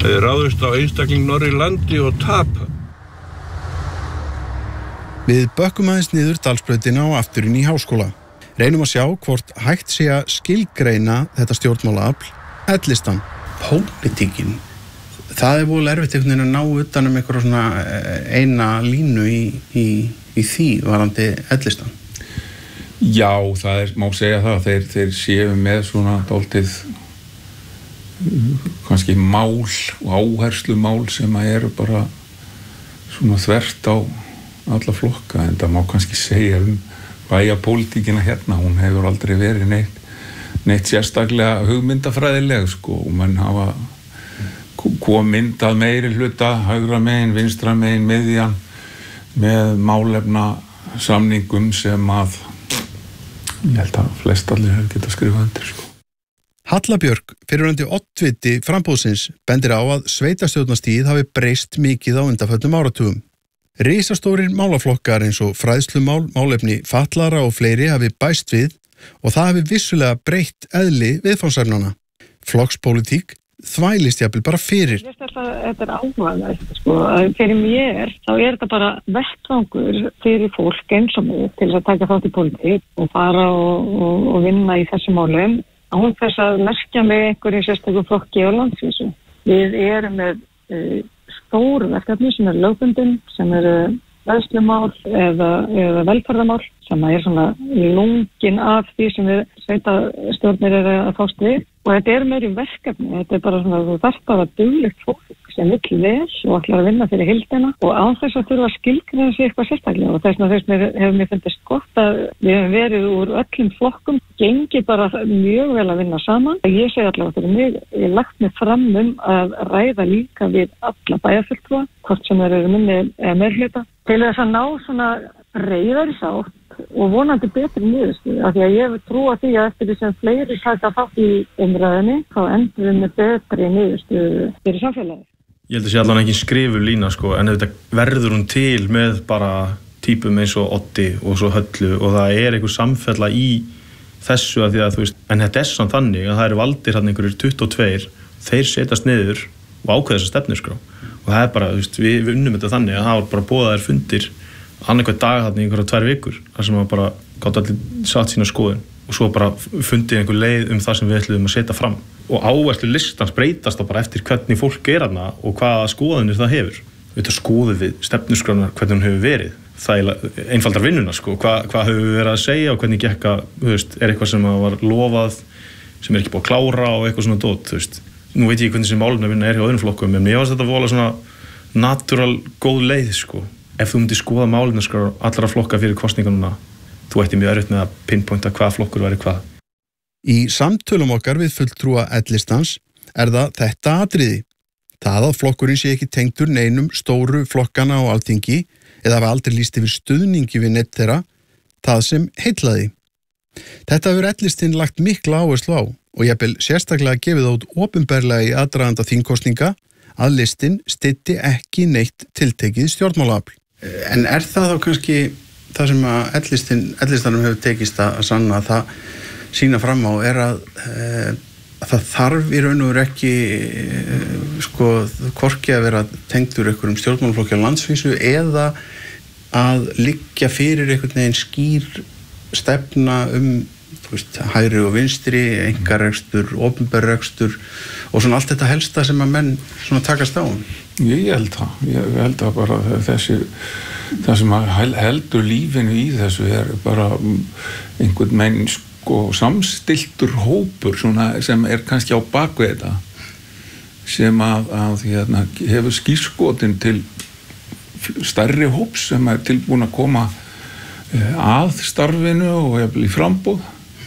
ráðist á einstakling norður í landi og tapa. Við bökkum aðeins niður Dalsbrautina og aftur inn í háskóla. Reynum að sjá hvort hægt sé að skilgreina þetta stjórnmálaafl, L-listan. Pólitíkin, það voðalega erfitt einhvern veginn að ná utan einhverja svona eina línu í því varandi L-listan. Já, það má segja það. Þeir séu með svona dálítið kannski mál og áherslumál sem eru bara svona þvert á alla flokka, en það má kannski segja bæjarpólitíkina hérna, hún hefur aldrei verið neitt sérstaklega hugmyndafræðileg, sko, og menn hafa myndað meiri hluta, hægra megin, vinstra megin, miðjan, með málefna samningum sem að ég held að flest allir hefur getað skrifað undir, sko. Halla Björk, fyrrverandi oddviti framboðsins, bendir á að sveitarstjórnarstigið hafi breyst mikið á undanförnum áratugum. Risastórir málaflokkar eins og fræðslumál, málefni fatlara og fleiri hafi bæst við og það hafi vissulega breytt eðli viðfangsefnanna. Flokkspólitík þvælist jafnvel bara fyrir. Þetta áhugaverð, sko. Fyrir mér þá þetta bara vettvangur fyrir fólk eins og mig til að taka þátt í pólitík og fara og vinna í þessu málum án þess að merkja með einhverju sérstöku flokki á landsvísu. Við erum með stóru verkefni sem lögbundin, sem fræðslumál eða velferðarmál, sem svona lungin af því sem við sveitarstjórnir að fást við. Og þetta meiri verkefni, þetta bara svona, þú þarft bara duglegt fólk sem vill vel og ætlar að vinna fyrir heildina og án þess að þurfa að skilgreina sig eitthvað sérstaklega. Og þess vegna hefur mér fundist gott að við hefum verið úr öllum flokkum, gengi bara mjög vel að vinna saman. Ég segi allavega fyrir mig, ég lagt mig fram að ræða líka við alla bæjarfulltrúa, hvort sem eru minni eða meirihluta, til þess að ná svona breiðari sátt og vonandi betri niðurstöðu, af því að ég trúa því að eftir því sem fleiri taka þátt í umræðinni, þá endur við með betri niðurstöðu fyrir samfélagið. Ég held að sé allan ekki skrifu lína, sko, en þetta verður hún til með bara típum eins og Oddi og svo Höllu og það einhver samfella í þessu að því að þú veist, en þetta samt þannig að það eru valdir hann einhverjir 22, þeir setjast niður og ákveða þessa stefnuskrá og það bara, þú veist, við unnum þetta þannig að það var bara boðaðir fundir annarkvæð dag þarna í einhverja 2 vikur þar sem maður bara gátt allir satt sína skoðun og svo bara fundið einhver leið það sem við ætluðum að setja fram og áherslu listans breytast bara eftir hvernig fólk þarna og hvaða skoðanir það hefur. Þetta skoðum við stefnuskránar hvernig hún hefur verið. Það einfaldar vinnuna, sko, hvað höfum við verið að segja og hvernig gekk að, þú veist, eitthvað sem var lofað sem ekki búið að klára og eitthvað svona dót, þú veist. Nú veit ég hvernig sem málefnavinna hjá öðrum flokkum, en ég varst þetta vola svona natural góð leið, sko. Ef þú myndir skoða málefnaskrár allra flokka fyrir kosningununa, þú ætti mjög erfitt með að pinpointa hvað flokkur væri hvað. Í samtölum okkar við fulltrúa L-listans það þetta atriði. Það að flokkurinn sé ekki tengdur neinum stóru flokkana á Alþingi eða hafi aldrei lýst yfir stuðningi við neitt þeirra, það sem heillaði. Þetta hefur L-listinn lagt mikla áherslu á og jafnvel sérstaklega gefið út opinberlega í aðdraganda þingkosninga að listinn styddi ekki neitt tiltekið stjórnmálaafl. En það þá kannski það sem að L-listanum hefur tekist að sanna að það sína fram á að það þarf í raun og veru ekki sko hvorki að vera tengdur einhverjum stjórnmálaflokki á landsvísu eða að liggja fyrir einhvern veginn skýr stefna hægri og vinstri, einkarekstur, opinberrekstur og svona allt þetta helsta sem að menn svona takast á. Ég held að bara það sem heldur lífinu í þessu bara einhvern menn sko samstilltur hópur svona, sem kannski á bakvið þetta sem að hefur skírskotin til stærri hóps sem tilbúin að koma að starfinu og hefur í framboð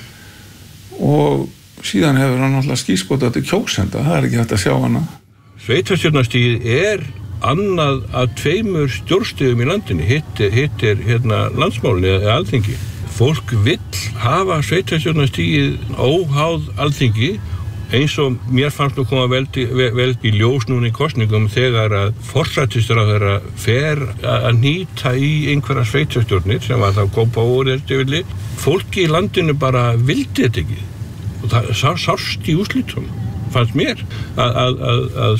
og síðan hefur hann alltaf skírskotið til kjósenda, það ekki hægt að sjá hana. Sveitarstjórnarstigið annað af 2 stjórnstigum í landinu, hitt landsmálinu eða Alþingi. Fólk vill hafa sveitarstjórnarstigið óháð Alþingi eins og mér fannst nú koma vel í ljós núna í kosningum þegar að forsætisráðherra fer að nýta í einhverja sveitarstjórnir sem var þá Kópavogur eftirvilli. Fólki í landinu bara vildi þetta ekki og það sást í úrslitum, fannst mér að